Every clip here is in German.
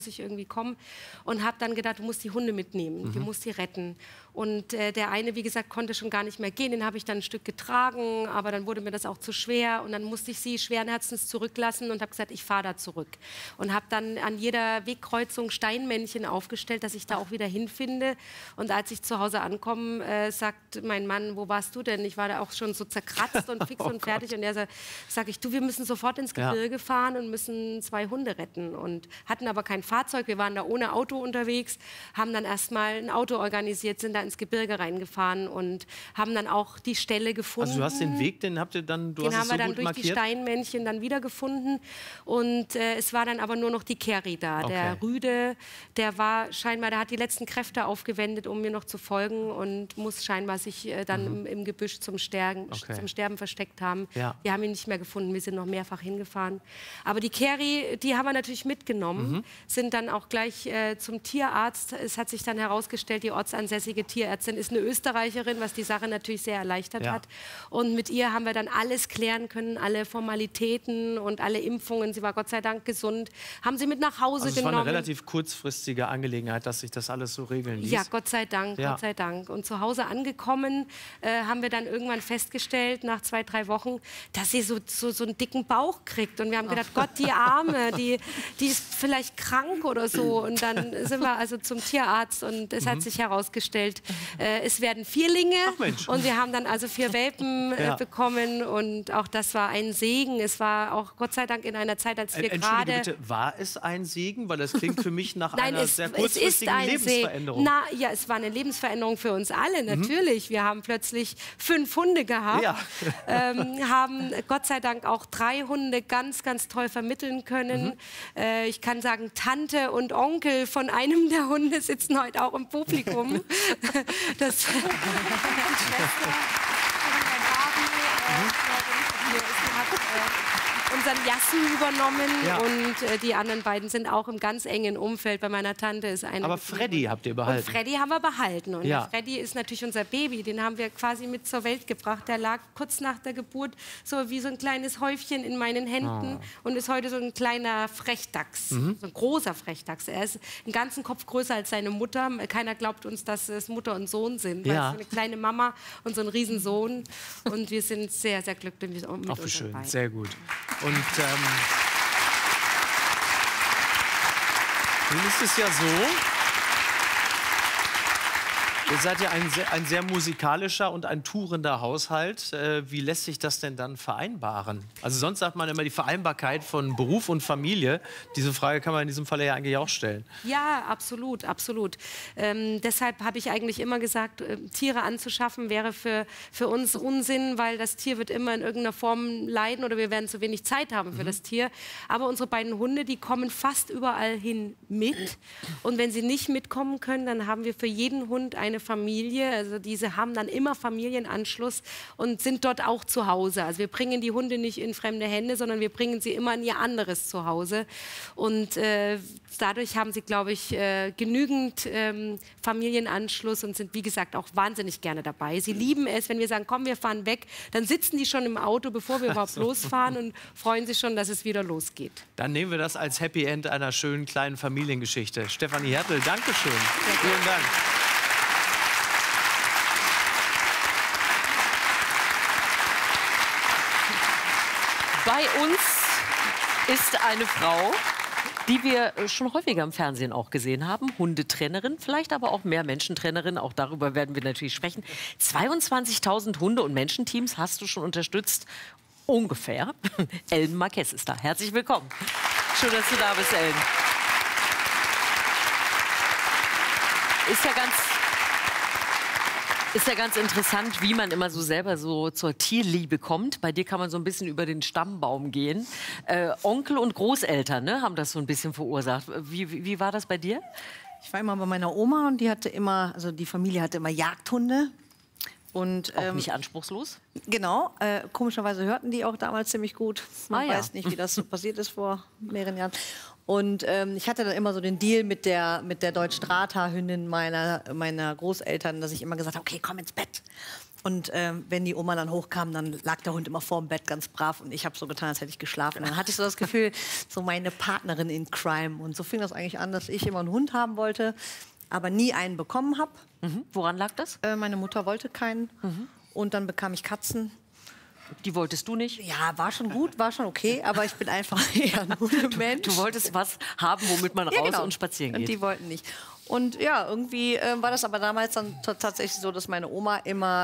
ich irgendwie komme und habe dann gedacht, du musst die Hunde mitnehmen, du musst die retten. Und der eine, wie gesagt, konnte schon gar nicht mehr gehen, den habe ich dann ein Stück getragen, aber dann wurde mir das auch zu schwer und dann musste ich sie schweren Herzens zurücklassen und habe gesagt, ich fahre da zurück. Und habe dann an jeder Wegkreuzung Steinmännchen aufgestellt, dass ich da auch wieder hinfinde. Und als ich zu Hause ankomme, sagt mein Mann, wo warst du denn? Ich war da auch schon so zerkratzt und fix und fertig. Und er sag ich, du, wir müssen sofort ins Gebirge fahren und müssen 2 Hunde retten. Und hatten aber kein Fahrzeug, wir waren da ohne Auto unterwegs, haben dann erstmal ein Auto organisiert, sind da ins Gebirge reingefahren und haben dann auch die Stelle gefunden. Also du hast den Weg, den habt ihr dann, den haben wir dann durch die Steinmännchen dann wiedergefunden und es war dann aber nur noch die Kerry da. Okay. Der Rüde, der war scheinbar, der hat die letzten Kräfte aufgewendet, um mir noch zu folgen und muss scheinbar sich dann im Gebüsch zum Sterben versteckt haben. Ja. Wir haben ihn nicht mehr gefunden, wir sind noch mehrfach hingefahren. Aber die Kerry, die haben wir natürlich mitgenommen, sind dann auch gleich zum Tierarzt. Es hat sich dann herausgestellt, die ortsansässige Tierärztin ist eine Österreicherin, was die Sache natürlich sehr erleichtert hat. Und mit ihr haben wir dann alles klären können, alle Formalitäten und alle Impfungen. Sie war Gott sei Dank gesund. Haben sie mit nach Hause genommen. Es war eine relativ kurzfristige Angelegenheit, dass sich das alles so regeln ließ. Ja, Gott sei Dank, Gott sei Dank. Und zu Hause angekommen, haben wir dann irgendwann festgestellt, nach 2, 3 Wochen, dass sie so einen dicken Bauch kriegt. Und wir haben gedacht, Gott, die Arme, die ist vielleicht krank oder so. Und dann sind wir also zum Tierarzt und es hat sich herausgestellt, es werden Vierlinge. Ach Mensch. Und wir haben dann also 4 Welpen bekommen und auch das war ein Segen. Es war auch Gott sei Dank in einer Zeit, als wir gerade... Entschuldige bitte, war es ein Segen? Weil das klingt für mich nach einer sehr kurzfristigen Lebensveränderung. Na ja, es war eine Lebensveränderung für uns alle, natürlich. Wir haben plötzlich 5 Hunde gehabt, haben Gott sei Dank auch 3 Hunde ganz, ganz toll vermitteln können. Ich kann sagen, Tante und Onkel von einem der Hunde sitzen heute auch im Publikum. Das die Schwester unseren Jassen übernommen und die anderen beiden sind auch im ganz engen Umfeld. Bei meiner Tante ist eine. Aber Freddy habt ihr behalten? Und Freddy haben wir behalten. Und der Freddy ist natürlich unser Baby. Den haben wir quasi mit zur Welt gebracht. Der lag kurz nach der Geburt so wie so ein kleines Häufchen in meinen Händen und ist heute so ein kleiner Frechdachs, so ein großer Frechdachs. Er ist einen ganzen Kopf größer als seine Mutter. Keiner glaubt uns, dass es Mutter und Sohn sind. Weil es ist eine kleine Mama und so ein Riesensohn. Und wir sind sehr, sehr glücklich mit Auch unseren schön, beiden. sehr gut. Und nun ist es ja so, ihr seid ja ein sehr musikalischer und ein tourender Haushalt. Wie lässt sich das denn dann vereinbaren? Also sonst sagt man immer die Vereinbarkeit von Beruf und Familie. Diese Frage kann man in diesem Fall ja eigentlich auch stellen. Ja, absolut, absolut. Deshalb habe ich eigentlich immer gesagt, Tiere anzuschaffen wäre für uns Unsinn, weil das Tier wird immer in irgendeiner Form leiden oder wir werden zu wenig Zeit haben für das Tier. Aber unsere beiden Hunde, die kommen fast überall hin mit. Und wenn sie nicht mitkommen können, dann haben wir für jeden Hund eine Familie, also diese haben dann immer Familienanschluss und sind dort auch zu Hause. Also wir bringen die Hunde nicht in fremde Hände, sondern wir bringen sie immer in ihr anderes Zuhause. Und dadurch haben sie, glaube ich, genügend Familienanschluss und sind, wie gesagt, auch wahnsinnig gerne dabei. Sie lieben es, wenn wir sagen, komm, wir fahren weg, dann sitzen die schon im Auto, bevor wir überhaupt losfahren und freuen sich schon, dass es wieder losgeht. Dann nehmen wir das als Happy End einer schönen kleinen Familiengeschichte. Stefanie Hertel, Dankeschön. Vielen Dank. Bei uns ist eine Frau, die wir schon häufiger im Fernsehen auch gesehen haben. Hundetrainerin, vielleicht aber auch Mehrmenschentrainerin. Auch darüber werden wir natürlich sprechen. 22.000 Hunde- und Menschenteams hast du schon unterstützt. Ungefähr. Ellen Marquez ist da. Herzlich willkommen. Schön, dass du da bist, Ellen. Ist ja ganz interessant, wie man immer so selber so zur Tierliebe kommt. Bei dir kann man so ein bisschen über den Stammbaum gehen. Onkel und Großeltern, ne, haben das so ein bisschen verursacht. Wie war das bei dir? Ich war immer bei meiner Oma und die hatte immer, also die Familie hatte immer Jagdhunde. Und, auch nicht anspruchslos? Genau. Komischerweise hörten die auch damals ziemlich gut. Man ja. weiß nicht, wie das so passiert ist vor mehreren Jahren. Und ich hatte dann immer so den Deal mit der deutschen Drahthaarhündin meiner Großeltern, dass ich immer gesagt habe, okay, komm ins Bett. Und wenn die Oma dann hochkam, dann lag der Hund immer vorm Bett ganz brav und ich habe so getan, als hätte ich geschlafen. Dann hatte ich so das Gefühl, so meine Partnerin in Crime. Und so fing das eigentlich an, dass ich immer einen Hund haben wollte, aber nie einen bekommen habe. Woran lag das? Meine Mutter wollte keinen und dann bekam ich Katzen. Die wolltest du nicht? Ja, war schon gut, war schon okay, aber ich bin einfach eher ein Hundemensch. Du wolltest was haben, womit man raus und spazieren geht. Und die wollten nicht. Und ja, irgendwie war das aber damals dann tatsächlich so, dass meine Oma immer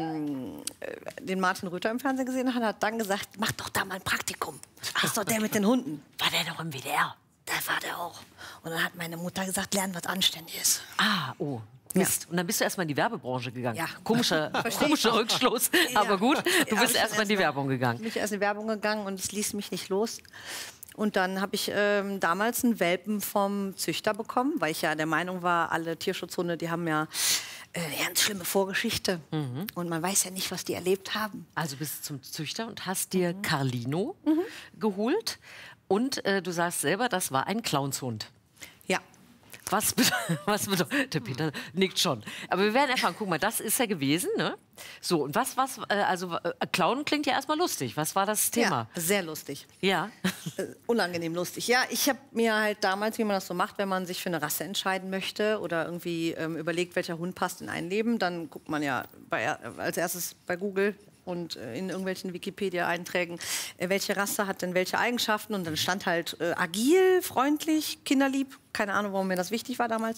den Martin Rütter im Fernsehen gesehen hat dann gesagt, mach doch da mal ein Praktikum. Das ist doch der mit den Hunden. War der noch im WDR? Da war der auch. Und dann hat meine Mutter gesagt, lern was Anständiges. Ah, oh. Mist. Und dann bist du erstmal in die Werbebranche gegangen. Ja. Komischer Rückschluss, aber gut. Du bist erstmal in die Werbung gegangen. Ich bin erst in die Werbung gegangen und es ließ mich nicht los. Und dann habe ich damals einen Welpen vom Züchter bekommen, weil ich ja der Meinung war, alle Tierschutzhunde, die haben ja ganz schlimme Vorgeschichte. Und man weiß ja nicht, was die erlebt haben. Also bist du zum Züchter und hast dir Carlino geholt. Und du sagst selber, das war ein Clownshund. Ja. Was bedeutet, der Peter nickt schon. Aber wir werden erfahren, guck mal, das ist ja gewesen, ne? So, und Clown klingt ja erstmal lustig. Was war das Thema? Ja, sehr lustig. Ja. Unangenehm lustig. Ja, ich habe mir halt damals, wie man das so macht, wenn man sich für eine Rasse entscheiden möchte oder irgendwie überlegt, welcher Hund passt in ein Leben, dann guckt man ja als erstes bei Google und in irgendwelchen Wikipedia-Einträgen, welche Rasse hat denn welche Eigenschaften. Und dann stand halt agil, freundlich, kinderlieb. Keine Ahnung, warum mir das wichtig war damals.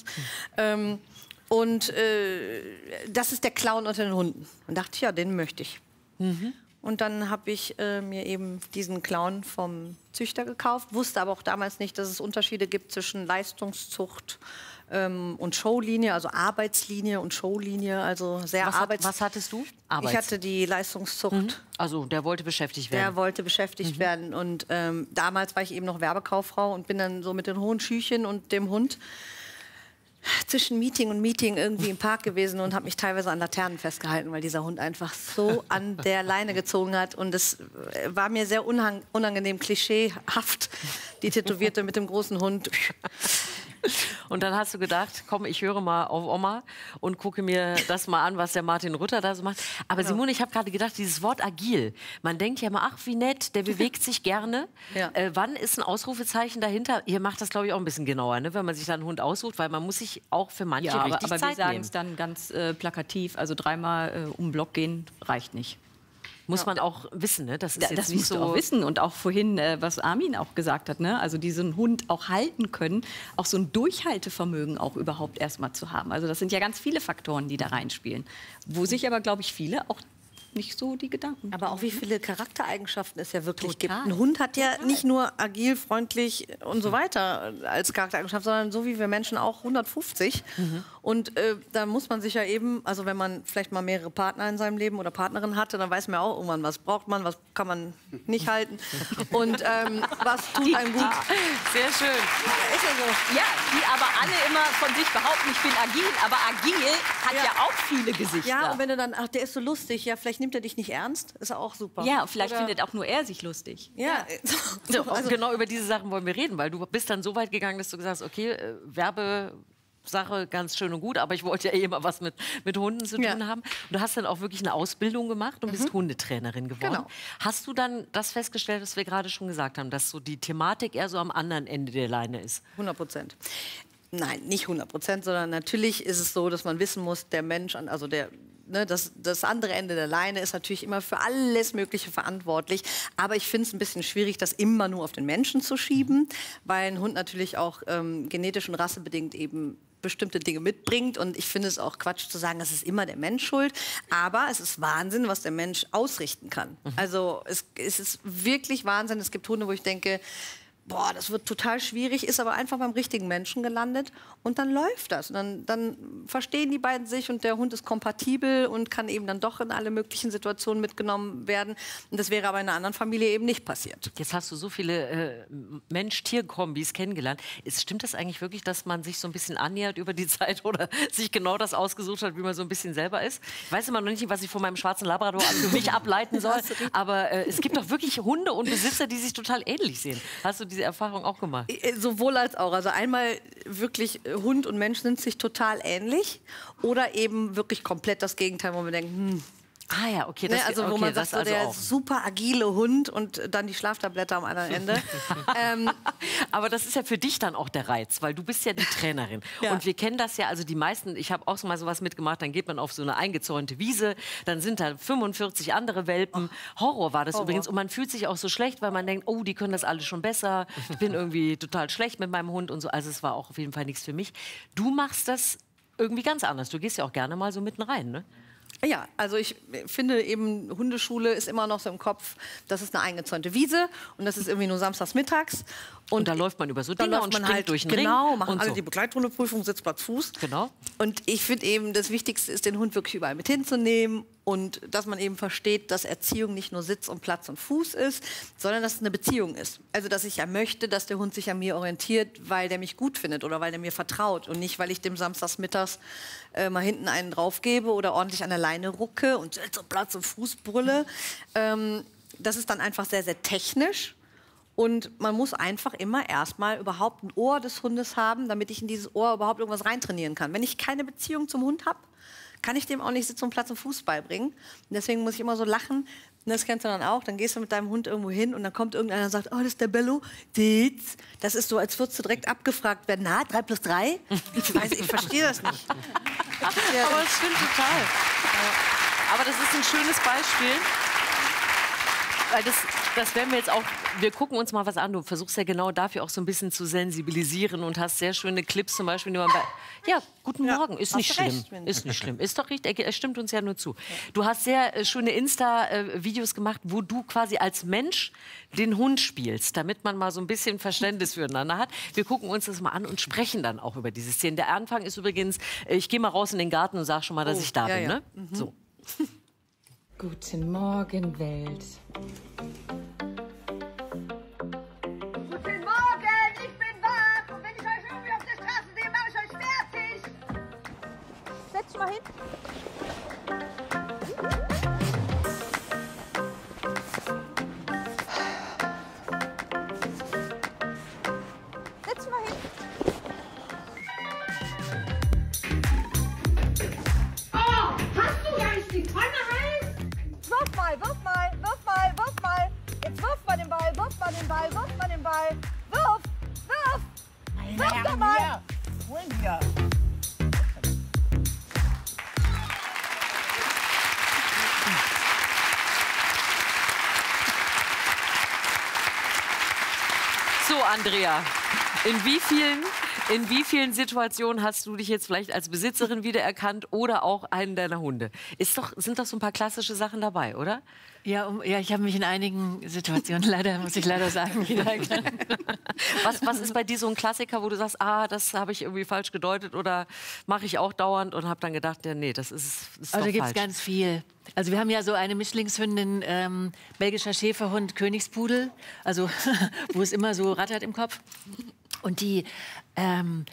Und das ist der Clown unter den Hunden. Und dachte, ja, den möchte ich. Und dann habe ich mir eben diesen Clown vom Züchter gekauft. Wusste aber auch damals nicht, dass es Unterschiede gibt zwischen Leistungszucht und Showlinie, also Arbeitslinie und Showlinie, also sehr Was hattest du? Ich hatte die Leistungszucht. Also der wollte beschäftigt werden. Der wollte beschäftigt werden und damals war ich eben noch Werbekauffrau und bin dann so mit den hohen Schüchen und dem Hund zwischen Meeting und Meeting irgendwie im Park gewesen und habe mich teilweise an Laternen festgehalten, weil dieser Hund einfach so an der Leine gezogen hat. Und es war mir sehr unangenehm, klischeehaft, die Tätowierte mit dem großen Hund. Und dann hast du gedacht, komm, ich höre mal auf Oma und gucke mir das mal an, was der Martin Rütter da so macht. Aber Simone, ich habe gerade gedacht, dieses Wort agil, man denkt ja immer, ach, wie nett, der bewegt sich gerne. Ja. Wann ist ein Ausrufezeichen dahinter? Ihr macht das, glaube ich, auch ein bisschen genauer, ne? Wenn man sich dann einen Hund aussucht, weil man muss sich auch für manche richtig aber Zeit wir sagen nehmen. es dann ganz plakativ, also dreimal um den Block gehen reicht nicht. Muss man auch wissen, ne? Das ist jetzt Das nicht musst du so auch wissen. Und auch vorhin, was Armin auch gesagt hat, ne? Also diesen Hund auch halten können, auch so ein Durchhaltevermögen auch überhaupt erstmal zu haben. Also das sind ja ganz viele Faktoren, die da reinspielen. Wo sich aber, glaube ich, viele auch nicht so die Gedanken. Aber auch wie viele Charaktereigenschaften es ja wirklich Total. gibt. Ein Hund hat ja nicht nur agil, freundlich und so weiter als Charaktereigenschaft, sondern so wie wir Menschen auch 150. Und da muss man sich ja eben, also wenn man vielleicht mal mehrere Partner in seinem Leben oder Partnerin hatte, dann weiß man ja auch irgendwann, was braucht man, was kann man nicht halten und was tut einem gut. Sehr schön. Ist ja so. Ja, die aber alle immer von sich behaupten, ich bin agil, aber agil hat ja auch viele Gesichter. Ja, und wenn du dann, ach, der ist so lustig, ja, vielleicht nimmt er dich nicht ernst, ist auch super. Ja, vielleicht Oder- findet auch nur er sich lustig. Ja, So, genau über diese Sachen wollen wir reden, weil du bist dann so weit gegangen, dass du gesagt hast, okay, Werbesache ganz schön und gut, aber ich wollte ja eh immer was mit Hunden zu tun haben. Und du hast dann auch wirklich eine Ausbildung gemacht und bist Hundetrainerin geworden. Genau. Hast du dann das festgestellt, was wir gerade schon gesagt haben, dass so die Thematik eher so am anderen Ende der Leine ist? 100%. Nein, nicht 100%, sondern natürlich ist es so, dass man wissen muss, der Mensch, also das andere Ende der Leine ist natürlich immer für alles Mögliche verantwortlich. Aber ich finde es ein bisschen schwierig, das immer nur auf den Menschen zu schieben, weil ein Hund natürlich auch genetisch und rassebedingt eben bestimmte Dinge mitbringt. Und ich finde es auch Quatsch zu sagen, das ist immer der Mensch schuld. Aber es ist Wahnsinn, was der Mensch ausrichten kann. Also es ist wirklich Wahnsinn. Es gibt Hunde, wo ich denke, boah, das wird total schwierig, ist aber einfach beim richtigen Menschen gelandet und dann läuft das. Und dann verstehen die beiden sich und der Hund ist kompatibel und kann eben dann doch in alle möglichen Situationen mitgenommen werden. Und das wäre aber in einer anderen Familie eben nicht passiert. Jetzt hast du so viele Mensch-Tier-Kombis kennengelernt. Stimmt das eigentlich wirklich, dass man sich so ein bisschen annähert über die Zeit oder sich genau das ausgesucht hat, wie man so ein bisschen selber ist? Ich weiß immer noch nicht, was ich von meinem schwarzen Labrador für mich ableiten soll, aber es gibt doch wirklich Hunde und Besitzer, die sich total ähnlich sehen. Hast du diese Erfahrung auch gemacht? Sowohl als auch. Also einmal wirklich Hund und Mensch sind sich total ähnlich oder eben wirklich komplett das Gegenteil, wo man denkt, Ah ja, okay. Ne, Das, also wo okay, man sagt, das so also der auch. super agile Hund und dann die Schlaftablette am anderen Ende. Aber das ist ja für dich dann auch der Reiz, weil du bist ja die Trainerin. Ja. Und wir kennen das ja, also die meisten, ich habe auch so mal sowas mitgemacht, dann geht man auf so eine eingezäunte Wiese, dann sind da 45 andere Welpen. Horror war das übrigens. Und man fühlt sich auch so schlecht, weil man denkt, oh, die können das alle schon besser. Ich bin irgendwie total schlecht mit meinem Hund und so. Also es war auch auf jeden Fall nichts für mich. Du machst das irgendwie ganz anders. Du gehst ja auch gerne mal so mitten rein, ne? Ja, also ich finde eben, Hundeschule ist immer noch so im Kopf, das ist eine eingezäunte Wiese und das ist irgendwie nur samstags mittags. Und da läuft man über so dann Dinge läuft und man springt halt, durch den Ring. genau, machen und alle so. die Begleithundeprüfung, Sitzplatz, Fuß. Genau. Und ich finde eben, das Wichtigste ist, den Hund wirklich überall mit hinzunehmen und dass man eben versteht, dass Erziehung nicht nur Sitz und Platz und Fuß ist, sondern dass es eine Beziehung ist. Also, dass ich ja möchte, dass der Hund sich an mir orientiert, weil der mich gut findet oder weil der mir vertraut und nicht, weil ich dem samstags mittags mal hinten einen draufgebe oder ordentlich an der Leine rucke und Sitz und Platz und Fuß brülle. Das ist dann einfach sehr, sehr technisch. Und man muss einfach immer erstmal überhaupt ein Ohr des Hundes haben, damit ich in dieses Ohr überhaupt irgendwas reintrainieren kann. Wenn ich keine Beziehung zum Hund habe, kann ich dem auch nicht Sitz und Platz und Fuß beibringen. Und deswegen muss ich immer so lachen. Und das kennst du dann auch. Dann gehst du mit deinem Hund irgendwo hin und dann kommt irgendeiner und sagt, oh, das ist der Bello. Das ist so, als würdest du direkt abgefragt werden. Na, 3 + 3? Ich verstehe das nicht. Aber das stimmt total. Aber das ist ein schönes Beispiel. Weil das werden wir jetzt auch, wir gucken uns mal was an. Du versuchst ja genau dafür auch so ein bisschen zu sensibilisieren und hast sehr schöne Clips zum Beispiel. Ja, guten Morgen, ist nicht schlimm. Ist nicht schlimm, ist doch richtig, er stimmt uns ja nur zu. Du hast sehr schöne Insta-Videos gemacht, wo du quasi als Mensch den Hund spielst, damit man mal so ein bisschen Verständnis füreinander hat. Wir gucken uns das mal an und sprechen dann auch über diese Szenen. Der Anfang ist übrigens, ich gehe mal raus in den Garten und sag schon mal, dass ich da bin. ja. Ne? So. Guten Morgen, Welt. Guten Morgen, ich bin wach. Und wenn ich euch irgendwie auf der Straße sehe, mache ich euch fertig. Setz dich mal hin. Setz dich mal hin. Oh, hast du gar nicht die Pfanne heiß? Wirf mal, wirf mal, wirf mal, wirf mal. Jetzt wirf mal den Ball, wirf mal den Ball, wirf mal den Ball. Wirf, wirf. Wirf doch mal. So, Andrea, in wie vielen Situationen hast du dich jetzt vielleicht als Besitzerin wiedererkannt oder auch einen deiner Hunde? Sind doch so ein paar klassische Sachen dabei, oder? Ja, ich habe mich in einigen Situationen muss ich leider sagen, wiedererkannt. Was ist bei dir so ein Klassiker, wo du sagst, das habe ich irgendwie falsch gedeutet oder mache ich auch dauernd und habe dann gedacht, ja, nee, das ist doch Also da gibt es falsch. ganz viel. Also wir haben ja so eine Mischlingshündin, belgischer Schäferhund, Königspudel, also wo es immer so rattert im Kopf. Und die, wenn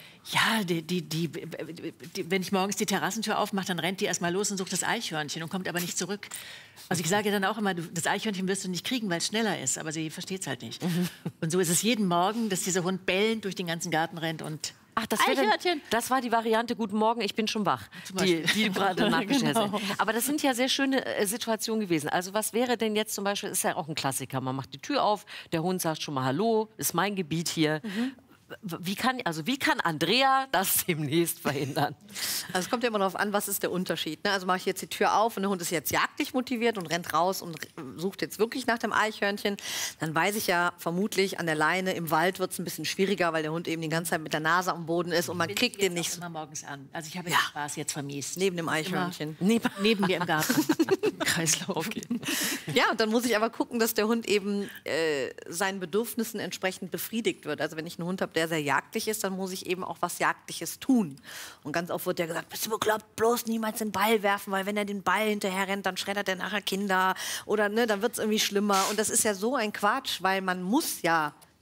ich morgens die Terrassentür aufmache, dann rennt die erst mal los und sucht das Eichhörnchen und kommt aber nicht zurück. Also ich sage dann auch immer, das Eichhörnchen wirst du nicht kriegen, weil es schneller ist, aber sie versteht es halt nicht. Und so ist es jeden Morgen, dass dieser Hund bellend durch den ganzen Garten rennt und Ach, Eichhörnchen. Das war die Variante Guten Morgen, ich bin schon wach, die du gerade nachgestellt hast. Aber das sind ja sehr schöne Situationen gewesen. Also was wäre denn jetzt zum Beispiel, ist ja auch ein Klassiker, man macht die Tür auf, der Hund sagt schon mal Hallo, ist mein Gebiet hier. Wie kann Andrea das demnächst verhindern? Also es kommt ja immer darauf an, was ist der Unterschied. Ne? Also mache ich jetzt die Tür auf und der Hund ist jetzt jagdlich motiviert und rennt raus und sucht jetzt wirklich nach dem Eichhörnchen. Dann weiß ich ja vermutlich an der Leine, im Wald wird es ein bisschen schwieriger, weil der Hund eben die ganze Zeit mit der Nase am Boden ist und man kriegt den nicht immer morgens an. Also ich habe den Spaß jetzt vermisst. neben dem Eichhörnchen. Neben mir im Garten. Kreislauf. Ja, und dann muss ich aber gucken, dass der Hund eben seinen Bedürfnissen entsprechend befriedigt wird. Also wenn ich einen Hund habe, der sehr jagdlich ist, dann muss ich eben auch was Jagdliches tun. Und ganz oft wird ja gesagt, bist du bekloppt, bloß niemals den Ball werfen, weil wenn er den Ball hinterher rennt, dann schreddert er nachher Kinder oder ne, dann wird es irgendwie schlimmer. Und das ist ja so ein Quatsch, weil man muss ja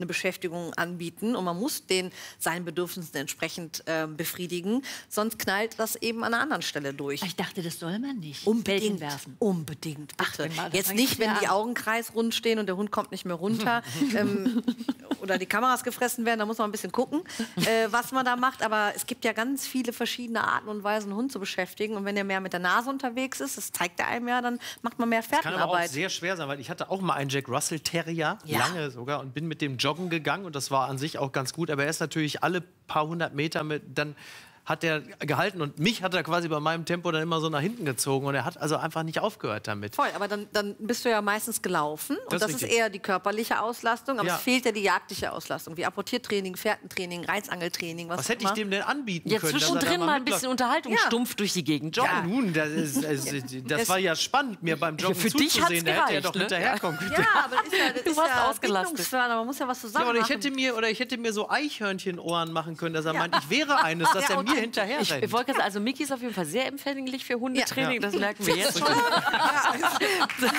eine Beschäftigung anbieten und man muss den seinen Bedürfnissen entsprechend befriedigen, sonst knallt das eben an einer anderen Stelle durch. Ich dachte, das soll man nicht. Unbedingt werfen. Unbedingt, bitte. Ach, Jetzt nicht, wenn die Augen kreisrund stehen und der Hund kommt nicht mehr runter oder die Kameras gefressen werden, da muss man ein bisschen gucken, was man da macht. Aber es gibt ja ganz viele verschiedene Arten und Weisen, einen Hund zu beschäftigen. Und wenn er mehr mit der Nase unterwegs ist, das zeigt er einem ja, dann macht man mehr Fährtenarbeit. Kann aber auch sehr schwer sein, weil ich hatte auch mal einen Jack Russell Terrier, lange sogar, und bin mit dem joggen gegangen und das war an sich auch ganz gut. Aber er ist natürlich alle paar hundert Meter dann hat er gehalten und mich hat er quasi bei meinem Tempo dann immer so nach hinten gezogen und er hat also einfach nicht aufgehört damit. Voll, aber dann bist du ja meistens gelaufen und das ist eher die körperliche Auslastung, aber es fehlt ja die jagdliche Auslastung, wie Apportiertraining, Fährtentraining, Reizangeltraining, was hätte ich dem denn anbieten können? Zwischendrin mal ein bisschen Unterhaltung, stumpf durch die Gegend joggen. Ja, nun, das war ja spannend, mir beim Joggen für dich zuzusehen, da hätte er doch ne? hinterherkommen können. Ja, aber das ist ja ausgelastet. Aber man muss ja was zusammen oder machen. ich hätte mir so Eichhörnchenohren machen können, dass er meint, ich wäre eines, dass er mir hinterher rennt. Ich wollte sagen, also Miki ist auf jeden Fall sehr empfänglich für Hundetraining, das merken wir jetzt schon. Natürlich.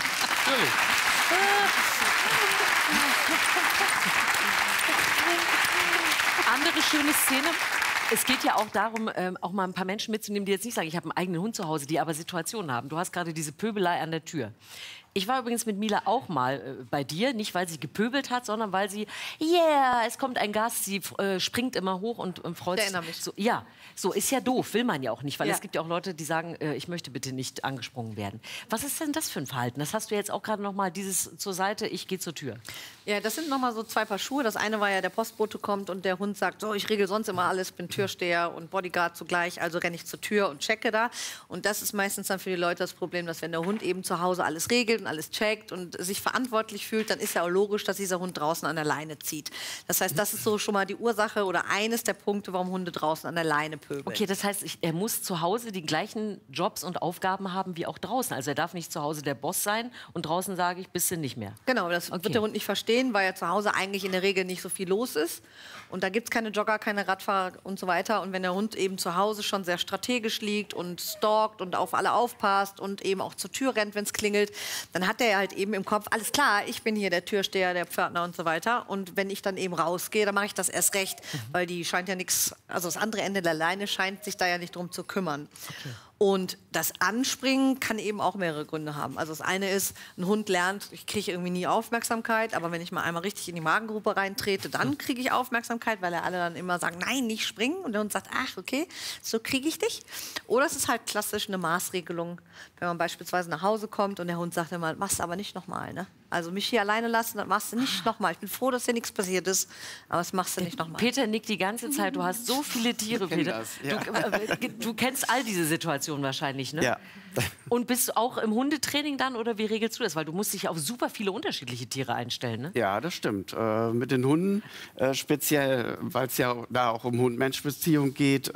Andere schöne Szene. Es geht ja auch darum, auch mal ein paar Menschen mitzunehmen, die jetzt nicht sagen, ich habe einen eigenen Hund zu Hause, die aber Situationen haben. Du hast gerade diese Pöbelei an der Tür. Ich war übrigens mit Mila auch mal bei dir, nicht weil sie gepöbelt hat, sondern weil sie, es kommt ein Gast, sie springt immer hoch und freut sich. So, ja, so ist ja doof, will man ja auch nicht, weil es gibt ja auch Leute, die sagen, ich möchte bitte nicht angesprungen werden. Was ist denn das für ein Verhalten? Das hast du jetzt auch gerade noch mal, dieses zur Seite, ich gehe zur Tür. Ja, das sind noch mal so zwei Paar Schuhe. Das eine war ja, der Postbote kommt und der Hund sagt, so, ich regel sonst immer alles, bin Türsteher und Bodyguard zugleich, also renne ich zur Tür und checke da. Und das ist meistens dann für die Leute das Problem, dass wenn der Hund eben zu Hause alles regelt und alles checkt und sich verantwortlich fühlt, dann ist ja auch logisch, dass dieser Hund draußen an der Leine zieht. Das heißt, das ist so schon mal die Ursache oder eines der Punkte, warum Hunde draußen an der Leine pöbeln. Okay, das heißt, er muss zu Hause die gleichen Jobs und Aufgaben haben wie auch draußen. Also er darf nicht zu Hause der Boss sein und draußen sage ich, bist du nicht mehr. Genau, das wird der Hund nicht verstehen, weil ja zu Hause eigentlich in der Regel nicht so viel los ist. Und da gibt es keine Jogger, keine Radfahrer und so weiter. Und wenn der Hund eben zu Hause schon sehr strategisch liegt und stalkt und auf alle aufpasst und eben auch zur Tür rennt, wenn es klingelt, dann hat er halt eben im Kopf, alles klar, ich bin hier der Türsteher, der Pförtner und so weiter. Und wenn ich dann eben rausgehe, dann mache ich das erst recht, weil die scheint ja nichts, also das andere Ende der Leine scheint sich da ja nicht drum zu kümmern. Okay. Und das Anspringen kann eben auch mehrere Gründe haben. Also das eine ist, ein Hund lernt, ich kriege irgendwie nie Aufmerksamkeit, aber wenn ich mal einmal richtig in die Magengrube reintrete, dann kriege ich Aufmerksamkeit, weil alle dann immer sagen, nein, nicht springen. Und der Hund sagt, ach, okay, so kriege ich dich. Oder es ist halt klassisch eine Maßregelung, wenn man beispielsweise nach Hause kommt und der Hund sagt immer, machst du aber nicht nochmal, ne? Also mich hier alleine lassen, das machst du nicht nochmal. Ich bin froh, dass dir nichts passiert ist, aber das machst du nicht nochmal. Peter nickt die ganze Zeit. Du hast so viele Tiere, Peter. Du kennst all diese Situationen wahrscheinlich, ne? Ja. Und bist du auch im Hundetraining dann oder wie regelst du das? Weil du musst dich auf super viele unterschiedliche Tiere einstellen, ne? Ja, das stimmt. Mit den Hunden speziell, weil es ja da auch um Hund-Mensch-Beziehung geht,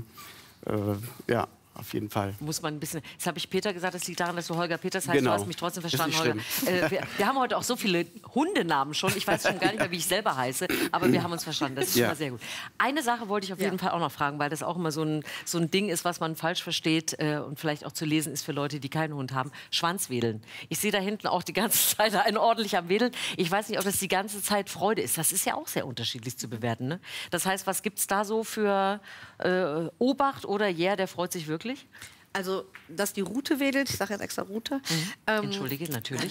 ja. Auf jeden Fall. Muss man ein bisschen. Jetzt habe ich Peter gesagt, das liegt daran, dass du Holger Peters heißt. Genau. Du hast mich trotzdem verstanden, Holger. Wir haben heute auch so viele Hundenamen schon. Ich weiß schon gar nicht mehr, wie ich selber heiße. Aber wir haben uns verstanden. Das ist schon mal sehr gut. Eine Sache wollte ich auf jeden Fall auch noch fragen, weil das auch immer so ein Ding ist, was man falsch versteht und vielleicht auch zu lesen ist für Leute, die keinen Hund haben. Schwanzwedeln. Ich sehe da hinten auch die ganze Zeit einen ordentlich am Wedeln. Ich weiß nicht, ob das die ganze Zeit Freude ist. Das ist ja auch sehr unterschiedlich zu bewerten, ne? Das heißt, was gibt es da so für Obacht oder der freut sich wirklich? Also, dass die Rute wedelt, ich sage jetzt extra Rute. Entschuldige, natürlich.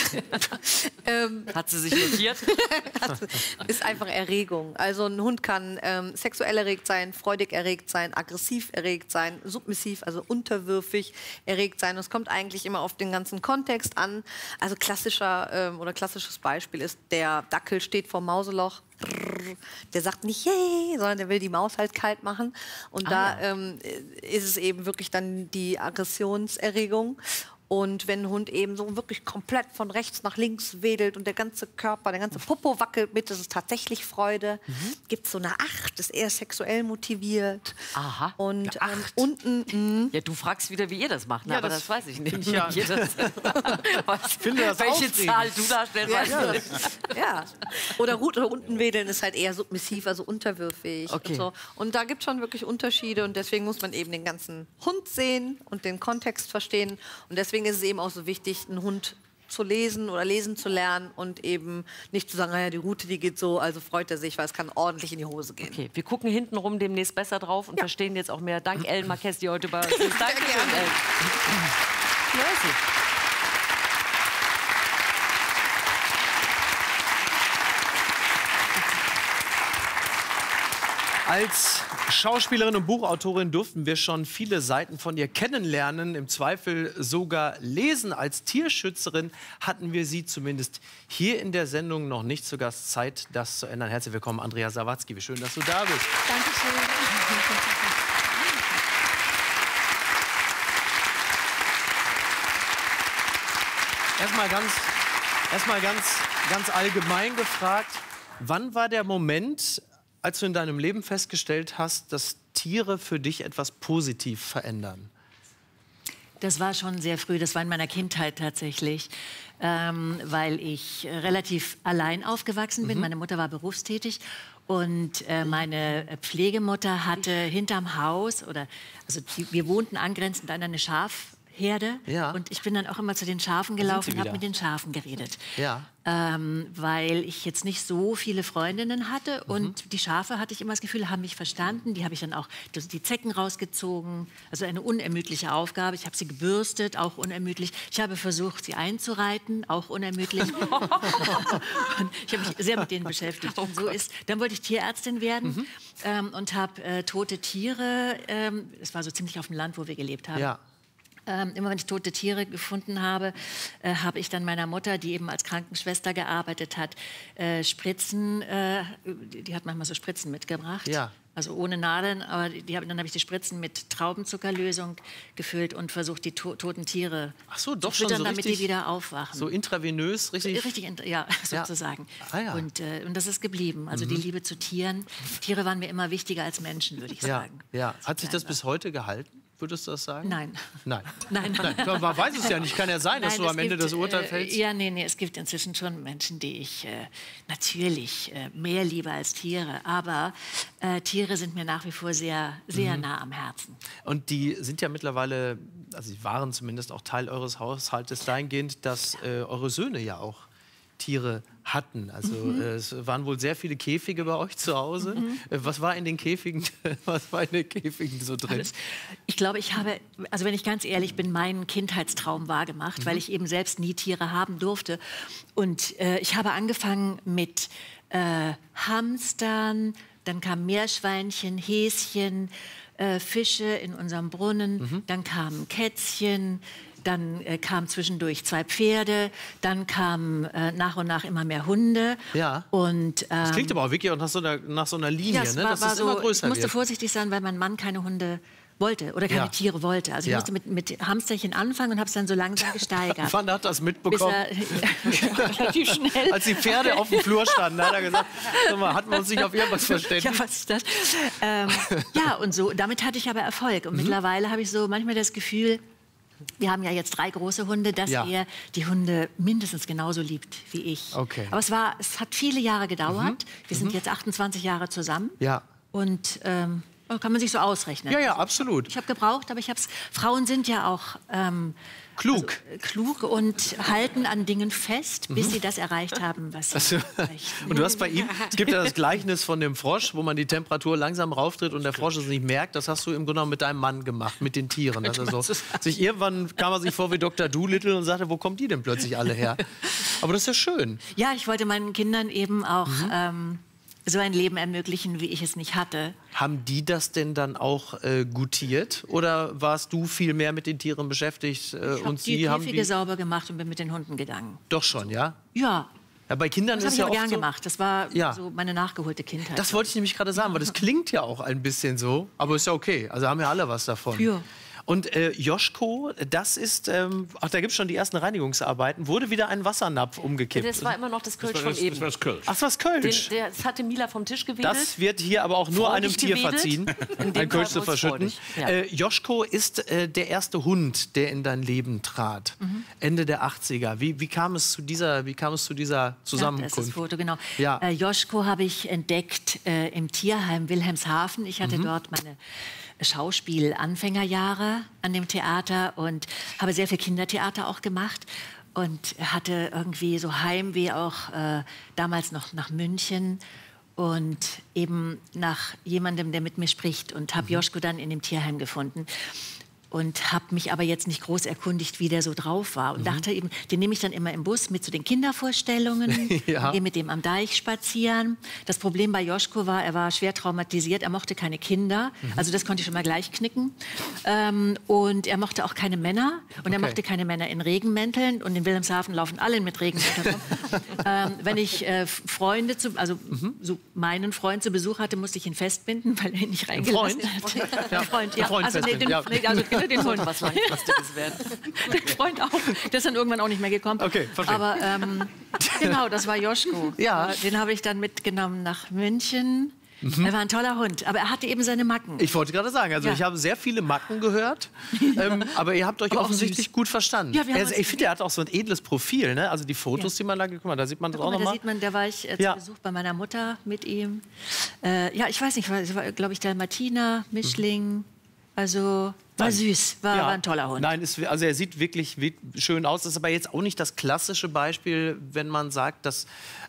Nein, hat sie sich notiert? Ist einfach Erregung. Also ein Hund kann sexuell erregt sein, freudig erregt sein, aggressiv erregt sein, submissiv, also unterwürfig erregt sein. Es kommt eigentlich immer auf den ganzen Kontext an. Also klassisches Beispiel ist, der Dackel steht vorm Mauseloch. Der sagt nicht yay, sondern der will die Maus halt kalt machen. Und ist es eben wirklich dann die Aggressionserregung. Und wenn ein Hund eben so wirklich komplett von rechts nach links wedelt und der ganze Körper, der ganze Popo wackelt mit, das ist tatsächlich Freude. Gibt es so eine 8, ist eher sexuell motiviert. Aha. Und unten. Ja, du fragst wieder, wie ihr das macht, ne? Ja, aber das weiß ich nicht. Ja. Welche Zahl du darstellst, weiß ich nicht. Ja. Oder unten wedeln ist halt eher submissiv, also unterwürfig. Okay. Und so. Und da gibt es schon wirklich Unterschiede und deswegen muss man eben den ganzen Hund sehen und den Kontext verstehen. Und deswegen ist es eben auch so wichtig, einen Hund zu lesen oder lesen zu lernen und eben nicht zu sagen, naja, die Route, die geht so, also freut er sich, weil es kann ordentlich in die Hose gehen. Okay, wir gucken hintenrum demnächst besser drauf und verstehen jetzt auch mehr. Dank Ellen Marquez, die heute bei uns ist. Danke schön, Ellen. Merci. Als Schauspielerin und Buchautorin durften wir schon viele Seiten von ihr kennenlernen, im Zweifel sogar lesen. Als Tierschützerin hatten wir sie zumindest hier in der Sendung noch nicht zu Gast. Zeit, das zu ändern. Herzlich willkommen, Andrea Sawatzki. Wie schön, dass du da bist. Dankeschön. Erstmal ganz allgemein gefragt, wann war der Moment, als du in deinem Leben festgestellt hast, dass Tiere für dich etwas positiv verändern? Das war schon sehr früh, das war in meiner Kindheit tatsächlich, weil ich relativ allein aufgewachsen bin. Meine Mutter war berufstätig und meine Pflegemutter hatte hinterm Haus, wir wohnten angrenzend an eine Schafherde. Ja. Und ich bin dann auch immer zu den Schafen gelaufen und habe mit den Schafen geredet. Ja. Weil ich jetzt nicht so viele Freundinnen hatte und die Schafe, hatte ich immer das Gefühl, haben mich verstanden. Die habe ich dann auch die Zecken rausgezogen. Also eine unermüdliche Aufgabe. Ich habe sie gebürstet, auch unermüdlich. Ich habe versucht, sie einzureiten, auch unermüdlich. Und ich habe mich sehr mit denen beschäftigt. Und dann wollte ich Tierärztin werden und habe tote Tiere, es war so ziemlich auf dem Land, wo wir gelebt haben. Ja. Immer wenn ich tote Tiere gefunden habe, habe ich dann meiner Mutter, die eben als Krankenschwester gearbeitet hat, Spritzen, die hat manchmal so Spritzen mitgebracht. Ja. Also ohne Nadeln, aber dann habe ich die Spritzen mit Traubenzuckerlösung gefüllt und versucht, die toten Tiere zu füttern, schon so damit die richtig, wieder aufwachen. so intravenös, richtig? Ja, sozusagen. Ah, ja. Und das ist geblieben. Also die Liebe zu Tieren. Tiere waren mir immer wichtiger als Menschen, würde ich sagen. Ja. Hat sich das bis heute gehalten? Würdest du das sagen? Nein. Nein. Nein. Man weiß es ja nicht. Kann ja sein, dass du am Ende das Urteil fällst. Nee, es gibt inzwischen schon Menschen, die ich natürlich mehr liebe als Tiere. Aber Tiere sind mir nach wie vor sehr, sehr nah am Herzen. Und die sind ja mittlerweile, also sie waren zumindest auch Teil eures Haushaltes dahingehend, dass eure Söhne ja auch Tiere hatten. Also es waren wohl sehr viele Käfige bei euch zu Hause. Was war in den Käfigen, so drin? Ich glaube, also wenn ich ganz ehrlich bin, meinen Kindheitstraum wahrgemacht, weil ich eben selbst nie Tiere haben durfte. Und ich habe angefangen mit Hamstern, dann kamen Meerschweinchen, Häschen, Fische in unserem Brunnen, dann kamen Kätzchen, dann kamen zwischendurch 2 Pferde, dann kamen nach und nach immer mehr Hunde. Ja. Und, das klingt aber auch wirklich nach so einer Linie, ja, ne? Dass es immer größer ich musste wird. vorsichtig sein, weil mein Mann keine Hunde wollte oder keine Tiere wollte. Also ich musste mit Hamsterchen anfangen und habe es dann so langsam gesteigert. Wann hat das mitbekommen? Relativ schnell. Als die Pferde auf dem Flur standen, hat er gesagt, sag mal, hatten wir uns nicht auf irgendwas verständigt? Ja, was ist das? Ja, und so, damit hatte ich aber Erfolg. Und mittlerweile habe ich so manchmal das Gefühl, wir haben ja jetzt 3 große Hunde, dass er die Hunde mindestens genauso liebt wie ich. Okay. Aber es hat viele Jahre gedauert. Wir sind jetzt 28 Jahre zusammen. Ja. Und kann man sich so ausrechnen. Ja, absolut. Ich habe gebraucht, aber Frauen sind ja auch klug. Klug und halten an Dingen fest, bis sie das erreicht haben, was sie möchten. Und du hast bei ihm, es gibt ja das Gleichnis von dem Frosch, wo man die Temperatur langsam rauftritt und der Frosch es nicht merkt. Das hast du im Grunde genommen mit deinem Mann gemacht, mit den Tieren. Dass er irgendwann kam er sich vor wie Dr. Dolittle und sagte, wo kommen die denn plötzlich alle her? Aber das ist ja schön. Ja, ich wollte meinen Kindern eben auch so ein Leben ermöglichen, wie ich es nicht hatte. Haben die das denn dann auch gutiert? Oder warst du viel mehr mit den Tieren beschäftigt? Und die Käfige sauber gemacht und bin mit den Hunden gegangen. Doch schon, ja? Ja. Ja, bei Kindern das ist ja habe ich oft aber gern gemacht. Das war Ja. so meine nachgeholte Kindheit. Das wollte ich nämlich gerade sagen, weil das klingt ja auch ein bisschen so. Aber ist ja okay. Also haben ja alle was davon. Ja. Und Joschko, das ist, da gibt es schon die ersten Reinigungsarbeiten, wurde wieder ein Wassernapf umgekippt. Das war immer noch das Kölsch von eben. Das war das Kölsch. Ach, das war das Kölsch. Das hatte Mila vom Tisch gewedelt. Das wird hier aber auch nur einem Freudig Tier gewedelt. verziehen, In dem ein Kölsch zu Fall wohl's verschütten. freudig, ja. Joschko ist der erste Hund, der in dein Leben trat. Ende der 80er. Wie kam es zu dieser Zusammenkunft? Das ist das Foto, genau. Ja. Joschko habe ich entdeckt im Tierheim Wilhelmshaven. Ich hatte dort meine Schauspiel-Anfängerjahre an dem Theater und habe sehr viel Kindertheater auch gemacht. Und er hatte irgendwie so Heimweh auch damals noch nach München und eben nach jemandem, der mit mir spricht. Und habe Joschko dann in dem Tierheim gefunden. Und habe mich aber jetzt nicht groß erkundigt, wie der so drauf war. Und dachte eben, den nehme ich dann immer im Bus mit zu den Kindervorstellungen, gehe mit dem am Deich spazieren. Das Problem bei Joschko war, er war schwer traumatisiert, er mochte keine Kinder. Also das konnte ich schon mal gleich knicken. Und er mochte auch keine Männer. Und er mochte keine Männer in Regenmänteln. Und in Wilhelmshaven laufen alle mit Regenmänteln rum. Wenn ich Freunde, so meinen Freund zu Besuch hatte, musste ich ihn festbinden, weil er ihn nicht reingelassen hat. Ja. Freund, ja. Freund Also, festbinden, ja. Den Hund. Was Langfristiges werden. Der Freund auch. Der ist dann irgendwann auch nicht mehr gekommen. Okay, verstehe. Aber genau, das war Joschko. Ja. Den habe ich dann mitgenommen nach München. Er war ein toller Hund, aber er hatte eben seine Macken. Ich wollte gerade sagen, also ich habe sehr viele Macken gehört, aber ihr habt euch offensichtlich gut verstanden. Ja, ich finde, er hat auch so ein edles Profil, ne? Also die Fotos, die man da geguckt hat, da sieht man das auch Da nochmal. sieht man, da war ich zu Besuch bei meiner Mutter mit ihm. Ja, ich weiß nicht, es war, glaube ich, Dalmatiner, Mischling, also... War süß, war ein toller Hund. Nein, also er sieht wirklich schön aus. Das ist aber jetzt auch nicht das klassische Beispiel, wenn man sagt, dass...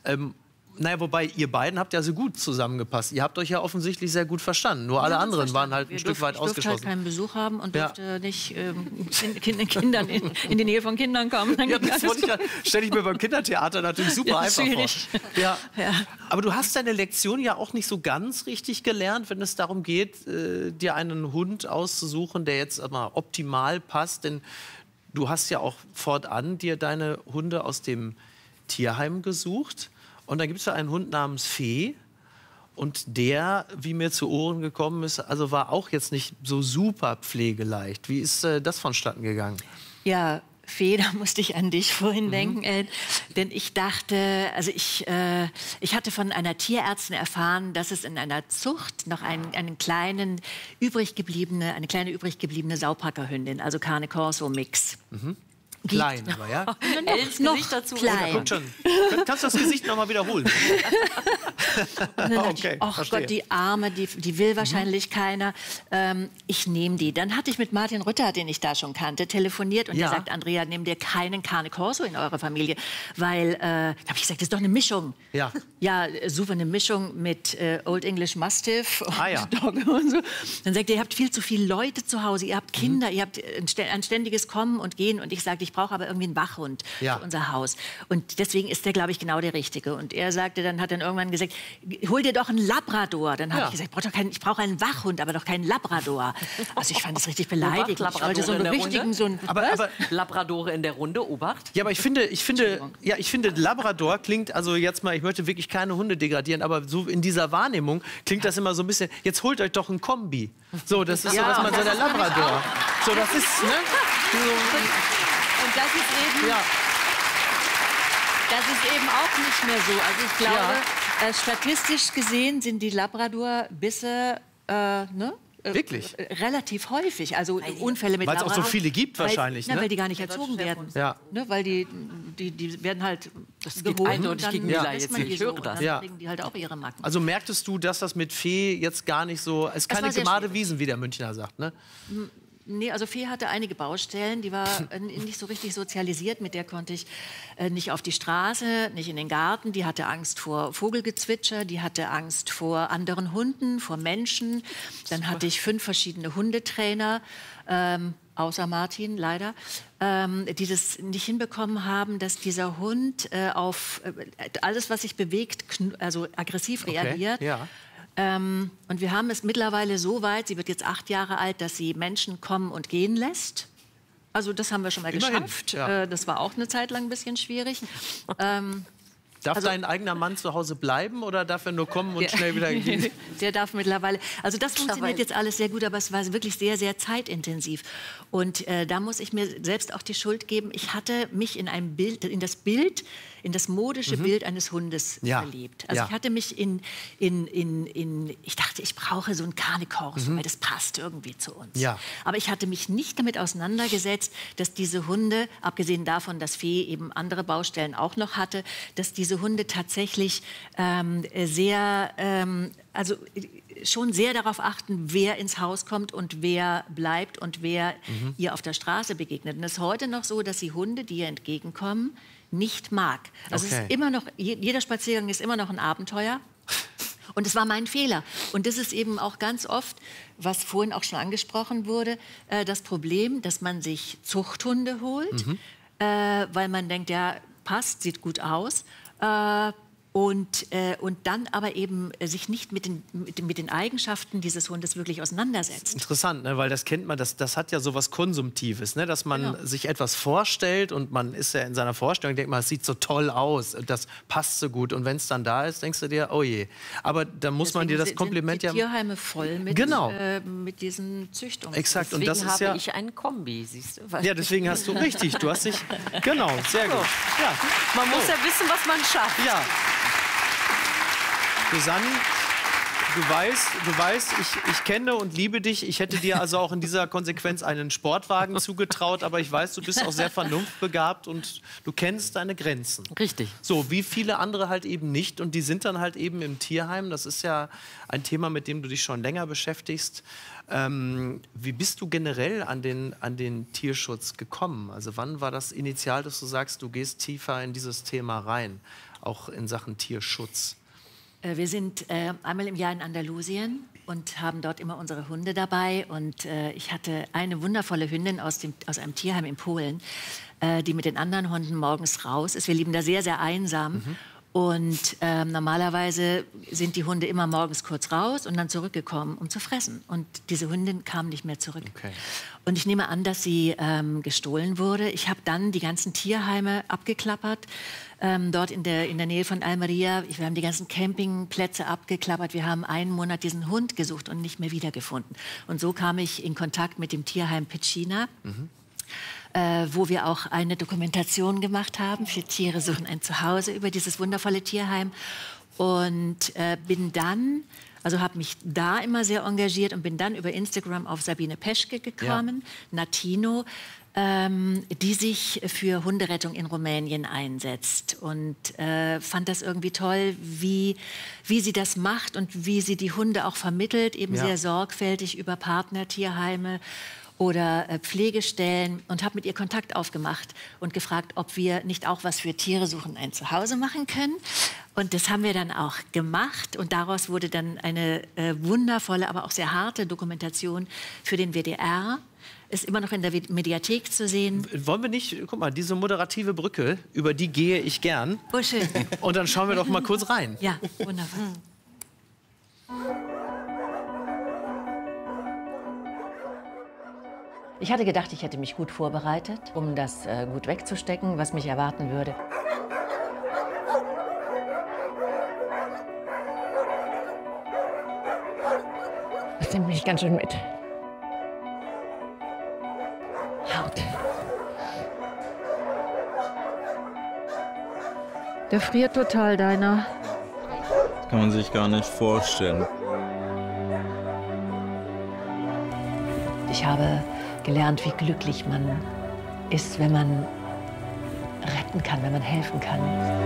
naja, wobei ihr beiden habt ja so gut zusammengepasst. Ihr habt euch ja offensichtlich sehr gut verstanden. Nur alle anderen waren halt ein Stück weit ausgeschlossen. Ich durfte halt keinen Besuch haben und durfte nicht Kindern in die Nähe von Kindern kommen. Ja, das stelle ich mir beim Kindertheater natürlich super einfach schwierig. vor. Ja. Aber du hast deine Lektion ja auch nicht so ganz richtig gelernt, wenn es darum geht, dir einen Hund auszusuchen, der jetzt mal optimal passt. Denn du hast ja auch fortan dir deine Hunde aus dem Tierheim gesucht. Und dann gibt es ja einen Hund namens Fee. Und der, wie mir zu Ohren gekommen ist, also war auch jetzt nicht so super pflegeleicht. Wie ist das vonstatten gegangen? Ja, Fee, da musste ich an dich vorhin denken, denn ich dachte, also ich hatte von einer Tierärztin erfahren, dass es in einer Zucht noch eine kleine übrig gebliebene Saupackerhündin, also Cane Corso Mix. Klein, aber ja. noch Gesicht dazu. klein. Kommt schon. Kannst du das Gesicht noch mal wiederholen? Okay, ach verstehe. Gott, die Arme, die will wahrscheinlich keiner. Ich nehme die. Dann hatte ich mit Martin Rütter, den ich da schon kannte, telefoniert und der sagt, Andrea, nimm dir keinen Cane Corso in eure Familie, weil, da habe ich gesagt, das ist doch eine Mischung. Ja. Ja, super, eine Mischung mit Old English Mastiff und ja. Dogge und so. Dann sagt er, ihr habt viel zu viele Leute zu Hause, ihr habt Kinder, ihr habt ein ständiges Kommen und Gehen. Und ich sagte, ich brauche aber irgendwie einen Wachhund für unser Haus. Und deswegen ist der, glaube ich, genau der Richtige. Und er sagte, hat dann irgendwann gesagt, hol dir doch einen Labrador. Dann habe ich gesagt, ich brauche einen Wachhund, aber doch keinen Labrador. Also ich fand das richtig beleidigend. Ich wollte so einen richtigen, aber Labradore in der Runde, Obacht. Ja, aber ich finde, Labrador klingt, also jetzt mal, ich möchte wirklich keine Hunde degradieren, aber so in dieser Wahrnehmung klingt das immer so ein bisschen, jetzt holt euch doch einen Kombi. So, das ist so, was man so der Labrador. So, das ist, ne? Und das ist eben auch nicht mehr so. Also ich glaube, statistisch gesehen sind die Labrador-Bisse, Wirklich? Relativ häufig. Also Unfälle mit Labrador. Weil es auch so viele gibt wahrscheinlich, ne? Weil die gar nicht erzogen werden. Ja. Ne, weil die werden halt das geht eindeutig gegen Mila jetzt. Ich höre das. Dann kriegen die halt auch ihre Macken. Also merktest du, dass das mit Fee jetzt gar nicht so, es ist keine gemade Wiesen, wie der Münchner sagt, ne? Nee, also Fee hatte einige Baustellen, die war nicht so richtig sozialisiert, mit der konnte ich nicht auf die Straße, nicht in den Garten, die hatte Angst vor Vogelgezwitscher, die hatte Angst vor anderen Hunden, vor Menschen. Dann hatte ich 5 verschiedene Hundetrainer, außer Martin leider, die das nicht hinbekommen haben, dass dieser Hund auf alles, was sich bewegt, also aggressiv reagiert. Ja. Und wir haben es mittlerweile so weit, sie wird jetzt 8 Jahre alt, dass sie Menschen kommen und gehen lässt. Also das haben wir schon mal geschafft. Ja. Das war auch eine Zeit lang ein bisschen schwierig. Darf dein eigener Mann zu Hause bleiben oder darf er nur kommen und schnell wieder gehen? Der darf mittlerweile. Also das funktioniert jetzt alles sehr gut, aber es war wirklich sehr, sehr zeitintensiv. Und da muss ich mir selbst auch die Schuld geben. Ich hatte mich in das modische Bild eines Hundes verliebt. Also ich hatte mich ich dachte, ich brauche so einen Cane Corso, weil das passt irgendwie zu uns. Ja. Aber ich hatte mich nicht damit auseinandergesetzt, dass diese Hunde, abgesehen davon, dass Fee eben andere Baustellen auch noch hatte, dass diese diese Hunde tatsächlich schon sehr darauf achten, wer ins Haus kommt und wer bleibt und wer ihr auf der Straße begegnet. Und es ist heute noch so, dass sie Hunde, die ihr entgegenkommen, nicht mag. Also es ist immer noch, jeder Spaziergang ist immer noch ein Abenteuer. Und es war mein Fehler. Und das ist eben auch ganz oft, was vorhin auch schon angesprochen wurde, das Problem, dass man sich Zuchthunde holt, weil man denkt, ja, passt, sieht gut aus. Und dann aber eben sich nicht mit den Eigenschaften dieses Hundes wirklich auseinandersetzt. Interessant, ne? Weil das kennt man, das hat ja sowas Konsumtives, ne? Dass man sich etwas vorstellt und man ist ja in seiner Vorstellung, denkt man, es sieht so toll aus, das passt so gut. Und wenn es dann da ist, denkst du dir, oh je. Aber da muss man dir das Kompliment sind die Tierheime voll mit, mit diesen Züchtungen. Exakt. Deswegen und das ist habe ich einen Kombi, siehst du? Ja, deswegen hast du richtig. Du hast dich, genau, sehr gut. Ja. Man muss ja wissen, was man schafft. Ja. Susanne, du weißt, ich kenne und liebe dich. Ich hätte dir also auch in dieser Konsequenz einen Sportwagen zugetraut, aber ich weiß, du bist auch sehr vernunftbegabt und du kennst deine Grenzen. Richtig. So, wie viele andere halt eben nicht und die sind dann halt eben im Tierheim. Das ist ja ein Thema, mit dem du dich schon länger beschäftigst. Wie bist du generell an den Tierschutz gekommen? Also wann war das initial, dass du sagst, du gehst tiefer in dieses Thema rein, auch in Sachen Tierschutz? Wir sind einmal im Jahr in Andalusien und haben dort immer unsere Hunde dabei. Und ich hatte eine wundervolle Hündin aus einem Tierheim in Polen, die mit den anderen Hunden morgens raus ist. Wir leben da sehr, sehr einsam. Und normalerweise sind die Hunde immer morgens kurz raus und dann zurückgekommen, um zu fressen. Und diese Hündin kam nicht mehr zurück. Okay. Und ich nehme an, dass sie gestohlen wurde. Ich habe dann die ganzen Tierheime abgeklappert, dort in der Nähe von Almeria. Wir haben die ganzen Campingplätze abgeklappert. Wir haben einen Monat diesen Hund gesucht und nicht mehr wiedergefunden. Und so kam ich in Kontakt mit dem Tierheim Pecina. Wo wir auch eine Dokumentation gemacht haben für Tiere suchen ein Zuhause über dieses wundervolle Tierheim. Und bin dann, also habe mich da immer sehr engagiert und bin dann über Instagram auf Sabine Peschke gekommen, Natino, die sich für Hunderettung in Rumänien einsetzt. Und fand das irgendwie toll, wie sie das macht und wie sie die Hunde auch vermittelt, eben sehr sorgfältig über Partnertierheime oder Pflegestellen und habe mit ihr Kontakt aufgemacht und gefragt, ob wir nicht auch was für Tiere suchen ein Zuhause machen können. Und das haben wir dann auch gemacht und daraus wurde dann eine wundervolle, aber auch sehr harte Dokumentation für den WDR. Ist immer noch in der Mediathek zu sehen. Wollen wir nicht, guck mal, diese moderative Brücke, über die gehe ich gern. Oh, schön. Und dann schauen wir doch mal kurz rein. Ja, wunderbar. Ich hatte gedacht, ich hätte mich gut vorbereitet, um das gut wegzustecken, was mich erwarten würde. Das nimmt mich ganz schön mit. Hart. Der friert total, deiner. Das kann man sich gar nicht vorstellen. Ich habe gelernt, wie glücklich man ist, wenn man retten kann, wenn man helfen kann.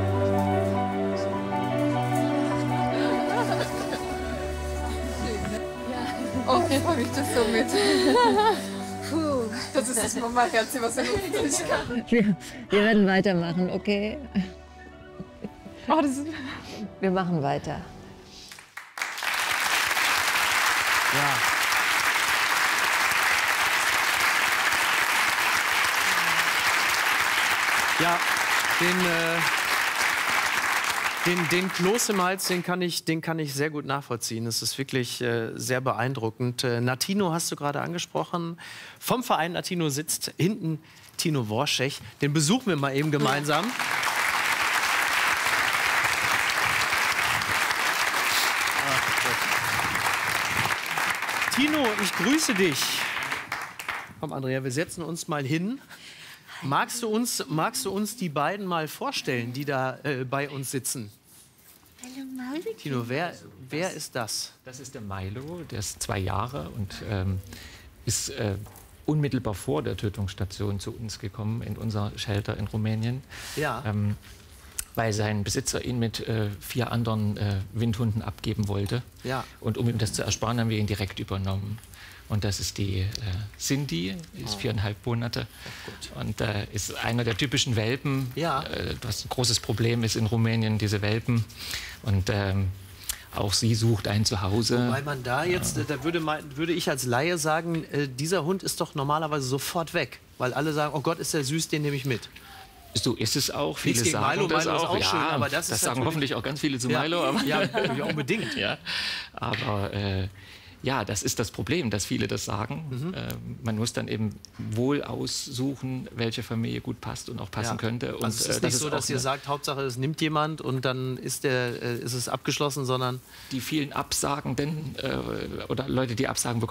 Oh, ich freue mich das so mit. Puh, das ist das Mama-Herz, was er nicht kann. Wir werden weitermachen, okay? Oh, Wir machen weiter. Ja. Ja, den Kloß im Hals, den kann ich sehr gut nachvollziehen. Das ist wirklich sehr beeindruckend. Natino hast du gerade angesprochen. Vom Verein Natino sitzt hinten Tino Worschech. Den besuchen wir mal eben gemeinsam. Tino, ich grüße dich. Komm, Andrea, wir setzen uns mal hin. Magst du uns die beiden mal vorstellen, die da bei uns sitzen? Hallo Mauli. Tino, wer ist das? Das ist der Milo, der ist 2 Jahre und ist unmittelbar vor der Tötungsstation zu uns gekommen, in unser Shelter in Rumänien. Ja. weil sein Besitzer ihn mit 4 anderen Windhunden abgeben wollte. Ja. Und um ihm das zu ersparen, haben wir ihn direkt übernommen. Und das ist die Cindy, die ist 4,5 Monate. Und ist einer der typischen Welpen. Ja. Was ein großes Problem ist in Rumänien, diese Welpen. Und auch sie sucht ein Zuhause. Wobei man da jetzt, da würde ich als Laie sagen, dieser Hund ist doch normalerweise sofort weg. Weil alle sagen, oh Gott, ist der süß, den nehme ich mit. So ist es auch. Viele Nichts gegen sagen Milo, das Milo ist auch. auch Ja, schön, aber das das ist sagen natürlich- hoffentlich auch ganz viele zu Ja. Milo. Aber Ja, natürlich unbedingt. Ja. Aber ja, das ist das Problem, dass viele das sagen. Man muss dann eben wohl aussuchen, welche Familie gut passt und auch passen könnte. Und, Also es ist das nicht so, dass auch ihr sagt, Hauptsache es nimmt jemand und dann ist es abgeschlossen, sondern... die vielen Absagenden oder Leute, die Absagen bekommen,